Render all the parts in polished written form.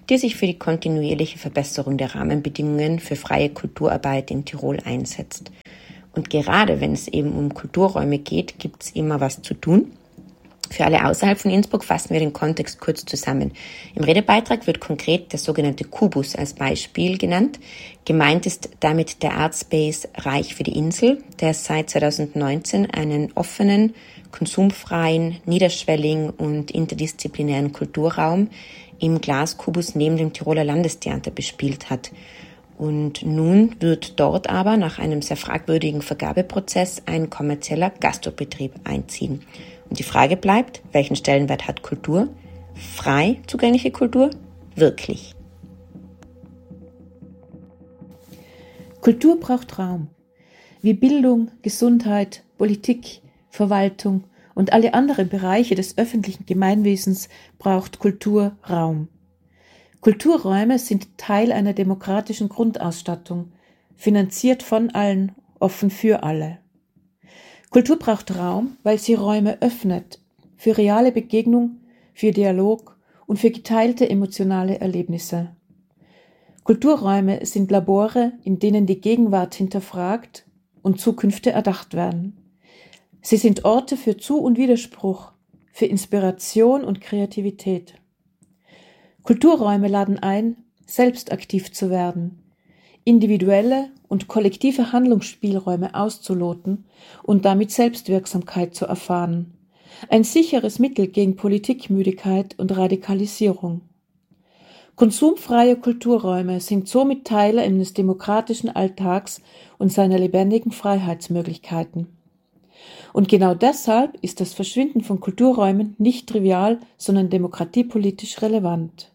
die sich für die kontinuierliche Verbesserung der Rahmenbedingungen für freie Kulturarbeit in Tirol einsetzt. Und gerade wenn es eben um Kulturräume geht, gibt es immer was zu tun. Für alle außerhalb von Innsbruck fassen wir den Kontext kurz zusammen. Im Redebeitrag wird konkret der sogenannte Kubus als Beispiel genannt. Gemeint ist damit der Artspace Reich für die Insel, der seit 2019 einen offenen, konsumfreien, niederschwelligen und interdisziplinären Kulturraum im Glaskubus neben dem Tiroler Landestheater bespielt hat. Und nun wird dort aber nach einem sehr fragwürdigen Vergabeprozess ein kommerzieller Gastrobetrieb einziehen. Und die Frage bleibt, welchen Stellenwert hat Kultur? Frei zugängliche Kultur? Wirklich? Kultur braucht Raum. Wie Bildung, Gesundheit, Politik, Verwaltung und alle anderen Bereiche des öffentlichen Gemeinwesens braucht Kultur Raum. Kulturräume sind Teil einer demokratischen Grundausstattung, finanziert von allen, offen für alle. Kultur braucht Raum, weil sie Räume öffnet, für reale Begegnung, für Dialog und für geteilte emotionale Erlebnisse. Kulturräume sind Labore, in denen die Gegenwart hinterfragt und Zukünfte erdacht werden. Sie sind Orte für Zu- und Widerspruch, für Inspiration und Kreativität. Kulturräume laden ein, selbst aktiv zu werden, individuelle und kollektive Handlungsspielräume auszuloten und damit Selbstwirksamkeit zu erfahren. Ein sicheres Mittel gegen Politikmüdigkeit und Radikalisierung. Konsumfreie Kulturräume sind somit Teile eines demokratischen Alltags und seiner lebendigen Freiheitsmöglichkeiten. Und genau deshalb ist das Verschwinden von Kulturräumen nicht trivial, sondern demokratiepolitisch relevant.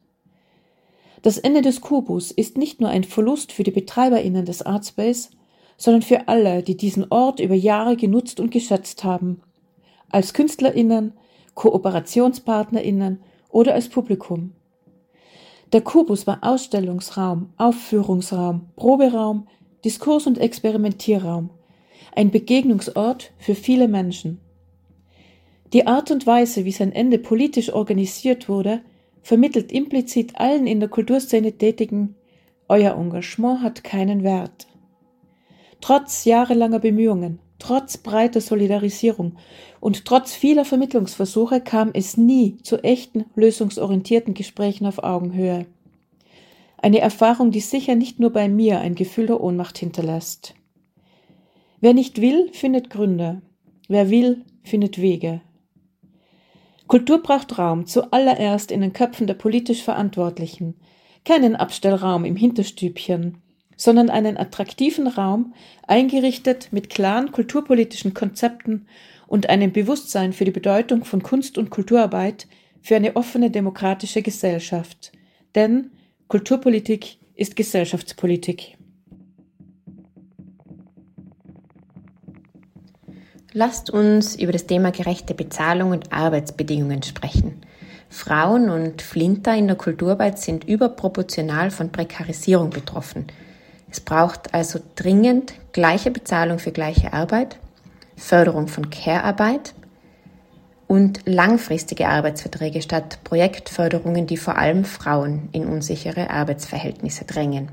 Das Ende des Kubus ist nicht nur ein Verlust für die BetreiberInnen des Artspace, sondern für alle, die diesen Ort über Jahre genutzt und geschätzt haben. Als KünstlerInnen, KooperationspartnerInnen oder als Publikum. Der Kubus war Ausstellungsraum, Aufführungsraum, Proberaum, Diskurs- und Experimentierraum. Ein Begegnungsort für viele Menschen. Die Art und Weise, wie sein Ende politisch organisiert wurde, vermittelt implizit allen in der Kulturszene Tätigen, euer Engagement hat keinen Wert. Trotz jahrelanger Bemühungen, trotz breiter Solidarisierung und trotz vieler Vermittlungsversuche kam es nie zu echten, lösungsorientierten Gesprächen auf Augenhöhe. Eine Erfahrung, die sicher nicht nur bei mir ein Gefühl der Ohnmacht hinterlässt. Wer nicht will, findet Gründe. Wer will, findet Wege. Kultur braucht Raum, zuallererst in den Köpfen der politisch Verantwortlichen. Keinen Abstellraum im Hinterstübchen, sondern einen attraktiven Raum, eingerichtet mit klaren kulturpolitischen Konzepten und einem Bewusstsein für die Bedeutung von Kunst- und Kulturarbeit für eine offene demokratische Gesellschaft. Denn Kulturpolitik ist Gesellschaftspolitik. Lasst uns über das Thema gerechte Bezahlung und Arbeitsbedingungen sprechen. Frauen und Flinter in der Kulturarbeit sind überproportional von Prekarisierung betroffen. Es braucht also dringend gleiche Bezahlung für gleiche Arbeit, Förderung von Care-Arbeit und langfristige Arbeitsverträge statt Projektförderungen, die vor allem Frauen in unsichere Arbeitsverhältnisse drängen.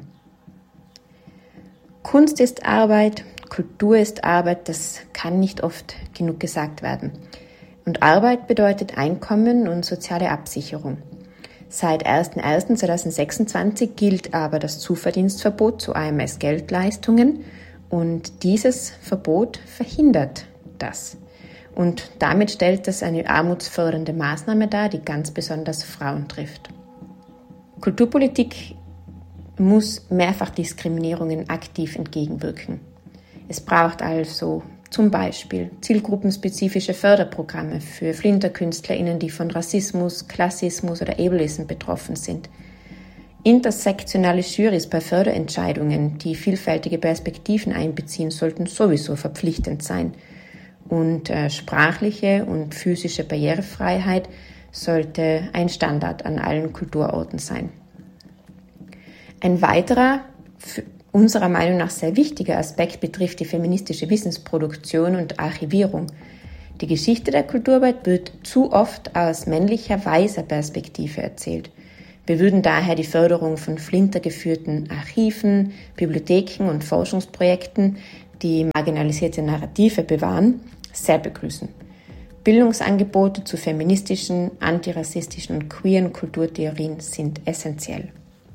Kunst ist Arbeit, Kultur ist Arbeit, das kann nicht oft genug gesagt werden. Und Arbeit bedeutet Einkommen und soziale Absicherung. Seit 01.01.2026 gilt aber das Zuverdienstverbot zu AMS-Geldleistungen und dieses Verbot verhindert das. Und damit stellt es eine armutsfördernde Maßnahme dar, die ganz besonders Frauen trifft. Kulturpolitik muss Mehrfachdiskriminierungen aktiv entgegenwirken. Es braucht also zum Beispiel zielgruppenspezifische Förderprogramme für FlinterkünstlerInnen, die von Rassismus, Klassismus oder Ableism betroffen sind. Intersektionale Jurys bei Förderentscheidungen, die vielfältige Perspektiven einbeziehen, sollten sowieso verpflichtend sein. Und sprachliche und physische Barrierefreiheit sollte ein Standard an allen Kulturorten sein. Ein weiterer, unserer Meinung nach sehr wichtiger Aspekt betrifft die feministische Wissensproduktion und Archivierung. Die Geschichte der Kulturarbeit wird zu oft aus männlicher, weißer Perspektive erzählt. Wir würden daher die Förderung von flintergeführten Archiven, Bibliotheken und Forschungsprojekten, die marginalisierte Narrative bewahren, sehr begrüßen. Bildungsangebote zu feministischen, antirassistischen und queeren Kulturtheorien sind essentiell.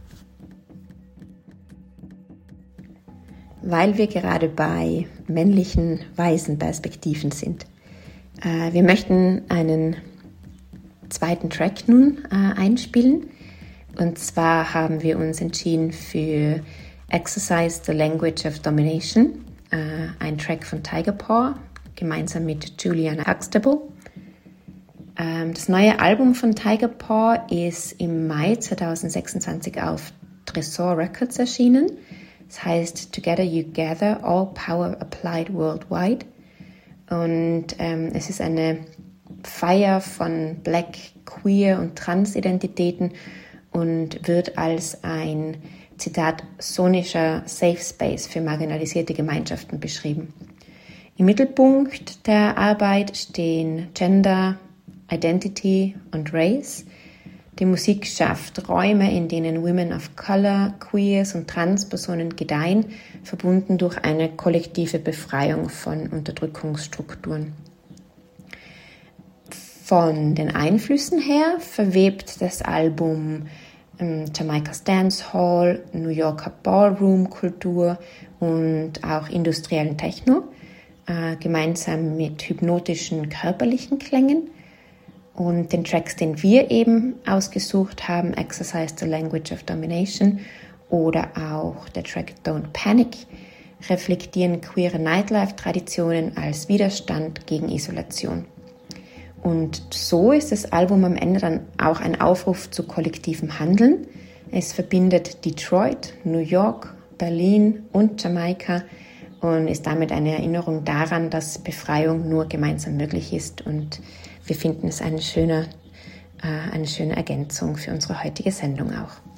Weil wir gerade bei männlichen, weißen Perspektiven sind. Wir möchten einen zweiten Track nun einspielen. Und zwar haben wir uns entschieden für Exercise the Language of Domination, ein Track von Tiger Paw, gemeinsam mit Juliana Huxtable. Das neue Album von Tiger Paw ist im Mai 2026 auf Tresor Records erschienen. Es heißt Together You Gather, All Power Applied Worldwide. Und es ist eine Feier von Black, Queer und Transidentitäten und wird als ein, Zitat, sonischer Safe Space für marginalisierte Gemeinschaften beschrieben. Im Mittelpunkt der Arbeit stehen Gender, Identity und Race. Die Musik schafft Räume, in denen Women of Color, Queers und Transpersonen gedeihen, verbunden durch eine kollektive Befreiung von Unterdrückungsstrukturen. Von den Einflüssen her verwebt das Album Jamaikas Dancehall, New Yorker Ballroom-Kultur und auch industriellen Techno, gemeinsam mit hypnotischen körperlichen Klängen. Und den Tracks, den wir eben ausgesucht haben, Exercise the Language of Domination oder auch der Track Don't Panic, reflektieren queere Nightlife-Traditionen als Widerstand gegen Isolation. Und so ist das Album am Ende dann auch ein Aufruf zu kollektivem Handeln. Es verbindet Detroit, New York, Berlin und Jamaika und ist damit eine Erinnerung daran, dass Befreiung nur gemeinsam möglich ist. Und wir finden es eine schöne Ergänzung für unsere heutige Sendung auch.